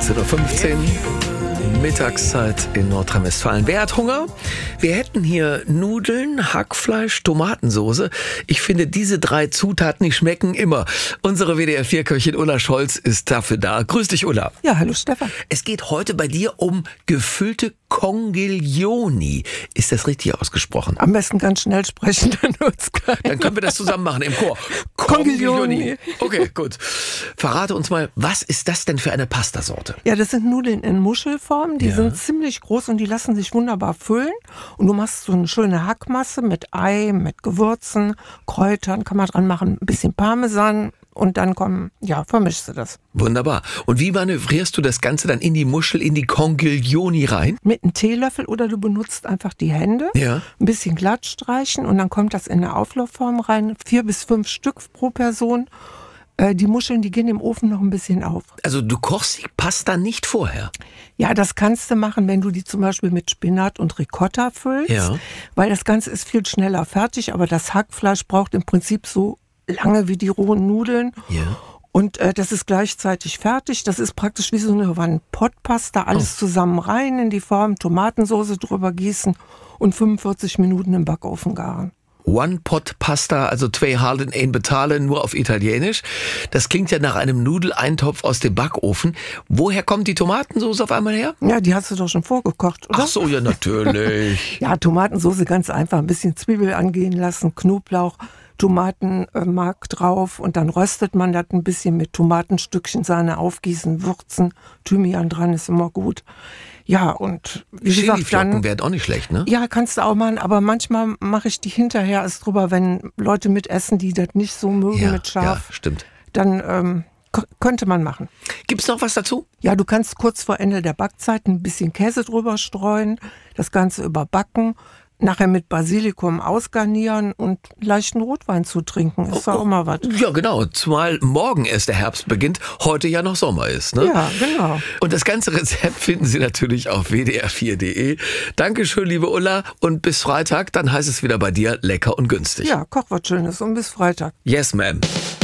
18.15 Uhr. Mittagszeit in Nordrhein-Westfalen. Wer hat Hunger? Wir hätten hier Nudeln, Hackfleisch, Tomatensoße. Ich finde, diese 3 Zutaten, die schmecken immer. Unsere WDR-4-Köchin Ulla Scholz ist dafür da. Grüß dich, Ulla. Ja, hallo Stefan. Es geht heute bei dir um gefüllte Conchiglioni. Ist das richtig ausgesprochen? Am besten ganz schnell sprechen, dann wird's geil. Dann können wir das zusammen machen im Chor. Conchiglioni. Okay, gut. Verrate uns mal, was ist das denn für eine Pastasorte? Ja, das sind Nudeln in Muschelform. Die Ja. sind ziemlich groß und die lassen sich wunderbar füllen. Und du machst so eine schöne Hackmasse mit Ei, mit Gewürzen, Kräutern, kann man dran machen, ein bisschen Parmesan. Und dann vermischst du das. Wunderbar. Und wie manövrierst du das Ganze dann in die Muschel, in die Conchiglioni rein? Mit einem Teelöffel oder du benutzt einfach die Hände, Ja. ein bisschen glatt streichen und dann kommt das in eine Auflaufform rein. 4 bis 5 Stück pro Person. Die Muscheln, die gehen im Ofen noch ein bisschen auf. Also du kochst die Pasta nicht vorher? Ja, das kannst du machen, wenn du die zum Beispiel mit Spinat und Ricotta füllst, Ja. weil das Ganze ist viel schneller fertig, aber das Hackfleisch braucht im Prinzip so lange wie die rohen Nudeln. Ja. Und das ist gleichzeitig fertig. Das ist praktisch wie so eine One-Pot-Pasta. Alles zusammen rein in die Form, Tomatensauce drüber gießen und 45 Minuten im Backofen garen. One-Pot-Pasta, also 2 Halen, 1 Betalen, nur auf Italienisch. Das klingt ja nach einem Nudeleintopf aus dem Backofen. Woher kommt die Tomatensauce auf einmal her? Ja, die hast du doch schon vorgekocht, oder? Ach so, ja, natürlich. Ja, Tomatensauce ganz einfach. Ein bisschen Zwiebel angehen lassen, Knoblauch, Tomatenmark drauf und dann röstet man das ein bisschen mit Tomatenstückchen, Sahne aufgießen, würzen, Thymian dran, ist immer gut. Ja, und wie gesagt, Chiliflocken dann... wären auch nicht schlecht, ne? Ja, kannst du auch machen, aber manchmal mache ich die hinterher erst drüber, wenn Leute mitessen, die das nicht so mögen mit Ja, scharf. stimmt. Dann könnte man machen. Gibt's noch was dazu? Ja, du kannst kurz vor Ende der Backzeit ein bisschen Käse drüber streuen, das Ganze überbacken, nachher mit Basilikum ausgarnieren und leichten Rotwein zu trinken. Ist doch auch mal was. Ja, genau. Zumal morgen erst der Herbst beginnt, heute ja noch Sommer ist, ne? Ja, genau. Und das ganze Rezept finden Sie natürlich auf wdr4.de. Dankeschön, liebe Ulla. Und bis Freitag, dann heißt es wieder bei dir lecker und günstig. Ja, koch was Schönes und bis Freitag. Yes, ma'am.